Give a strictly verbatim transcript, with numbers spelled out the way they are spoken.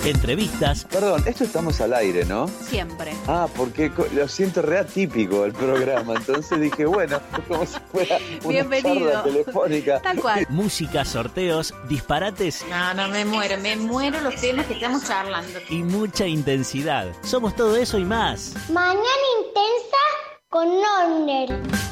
entrevistas. Perdón, esto estamos al aire, ¿no? Siempre. Ah, porque lo siento re atípico el programa, entonces dije, bueno, como si fuera una Bienvenido. charla telefónica. Tal cual. Música, sorteos, disparates No, no, me muero, me muero los temas que estamos charlando. y mucha intensidad. Somos todo eso y más. Mañana intensa con Norner.